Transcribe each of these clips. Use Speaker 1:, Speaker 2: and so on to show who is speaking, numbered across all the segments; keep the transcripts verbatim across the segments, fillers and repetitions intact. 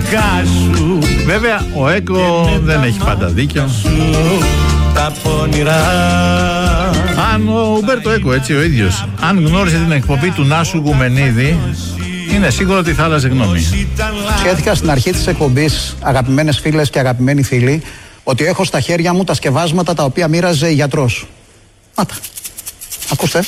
Speaker 1: σου. Βέβαια ο Έκο δεν έχει πάντα δίκιο. Τα πονηρά. Αν ο Ουμπέρτο Έκο, έτσι ο ίδιος, αν γνώρισε την εκπομπή του Νάσου Γουμενίδη, είναι σίγουρο ότι θα άλλαζε γνώμη.
Speaker 2: Σχέθηκα στην αρχή της εκπομπής, αγαπημένες φίλες και αγαπημένοι φίλοι, ότι έχω στα χέρια μου τα σκευάσματα τα οποία μοίραζε γιατρός. Άτα. Ακούστε.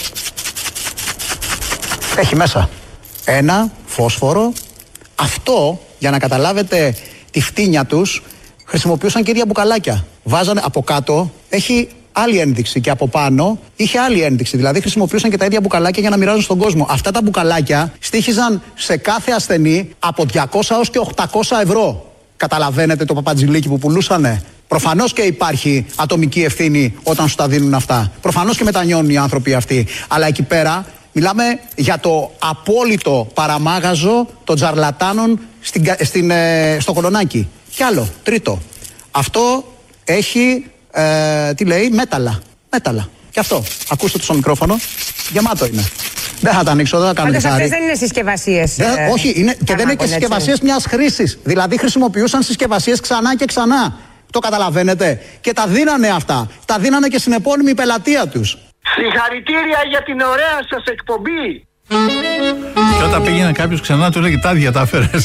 Speaker 2: Έχει μέσα ένα φόσφορο. Αυτό, για να καταλάβετε τη φτύνια τους, χρησιμοποιούσαν και ίδια μπουκαλάκια. Βάζανε από κάτω, έχει άλλη ένδειξη, και από πάνω είχε άλλη ένδειξη. Δηλαδή χρησιμοποιούσαν και τα ίδια μπουκαλάκια για να μοιράζουν στον κόσμο. Αυτά τα μπουκαλάκια στοίχιζαν σε κάθε ασθενή από διακόσια έως και οκτακόσια ευρώ. Καταλαβαίνετε το παπατζηλίκι που πουλούσανε. Προφανώς και υπάρχει ατομική ευθύνη όταν σου τα δίνουν αυτά. Προφανώς και μετανιώνουν οι άνθρωποι αυτοί. Αλλά εκεί πέρα μιλάμε για το απόλυτο παραμάγαζο των τζαρλατάνων στην, στην, ε, στο Κολονάκι. Κι άλλο, τρίτο. Αυτό έχει, ε, τι λέει, μέταλλα. Μέταλλα. Και αυτό. Ακούστε το στο μικρόφωνο. Γεμάτο είναι. Δεν θα τα ανοίξω, δεν θα κάνω
Speaker 3: χάρη. Αυτές δεν είναι συσκευασίες.
Speaker 2: Ε, ε, όχι, είναι, και δεν είναι και συσκευασίες μιας χρήσης. Δηλαδή χρησιμοποιούσαν συσκευασίες ξανά και ξανά. Το καταλαβαίνετε. Και τα δίνανε αυτά. Τα δίνανε και στην επώνυμη πελατεία τους.
Speaker 4: Συγχαρητήρια για την ωραία σας εκπομπή.
Speaker 1: Και όταν πήγαινε κάποιος ξανά, του έλεγε τα ίδια τα έφερες.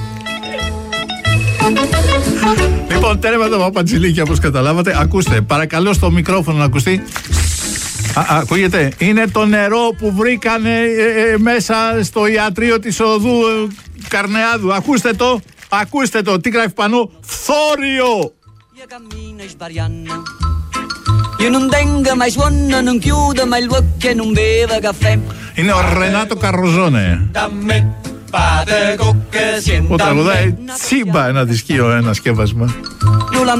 Speaker 1: Λοιπόν, τέρμα το παπατζηλίκι, όπως καταλάβατε. Ακούστε, παρακαλώ στο μικρόφωνο να ακουστεί. Α, ακούγεται. Είναι το νερό που βρήκανε ε, ε, μέσα στο ιατρείο της οδού ε, Καρνεάδου. Ακούστε το. Ακούστε το. Τι γράφει πάνω? Θόριο. Είναι ο Ρενάτο Καροζόνε που τραγουδάει τσίμπα ένα δισκείο, ένα σκεύασμα.